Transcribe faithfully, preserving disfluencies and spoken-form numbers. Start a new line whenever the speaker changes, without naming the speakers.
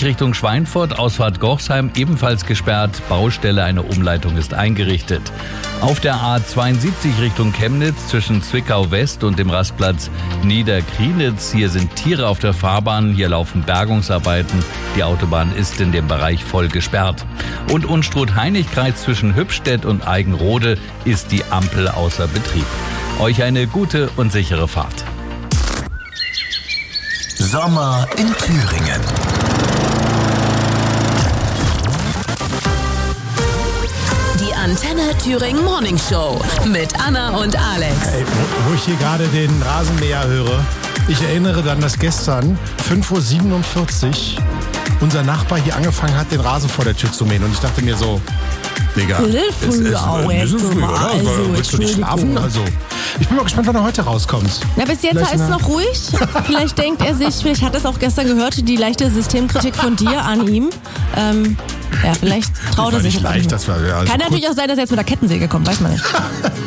Richtung Schweinfurt, Ausfahrt Gochsheim ebenfalls gesperrt. Baustelle, eine Umleitung ist eingerichtet. Auf der A zweiundsiebzig Richtung Chemnitz zwischen Zwickau West und dem Rastplatz Niederkrienitz. Hier sind Tiere auf der Fahrbahn, hier laufen Bergungsarbeiten. Die Autobahn ist in dem Bereich voll gesperrt. Und Unstrut-Heinig-Kreis zwischen Hübstedt und Eigenrode ist die Ampel außer Betrieb. Euch eine gute und sichere Fahrt.
Sommer in Thüringen.
Die Antenne Thüringen Morning Show mit Anna und Alex.
Ey, wo, wo ich hier gerade den Rasenmäher höre, ich erinnere dann, dass gestern fünf Uhr siebenundvierzig unser Nachbar hier angefangen hat, den Rasen vor der Tür zu mähen. Und ich dachte mir so, Digga,
Früh
es ist
auch
ein bisschen
jetzt
früh,
mal,
oder?
also,
Willst du nicht schlafen? Also, ich bin mal gespannt, wann er heute rauskommt.
Na, bis jetzt
Vielleicht
ist es
eine-
noch ruhig. Vielleicht denkt er sich, vielleicht hat er es auch gestern gehört, die leichte Systemkritik von dir an ihm. Ähm, ja, vielleicht traut
Das war
er sich
nicht
jetzt
leicht,
nicht mehr.
das war ja, also
Kann
kurz-
natürlich auch sein, dass er jetzt mit der Kettensäge kommt, weiß man nicht.